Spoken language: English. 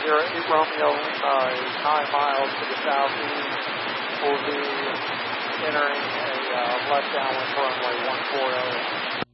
Romeo is 9 miles to the southeast. Will be entering a left downwind runway 140.